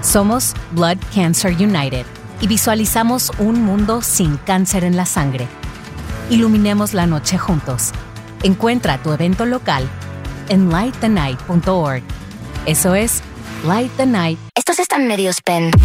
Somos Blood Cancer United y visualizamos un mundo sin cáncer en la sangre. Iluminemos la noche juntos. Encuentra tu evento local en lightthenight.org. Eso es Light the Night. Estos están medio spend.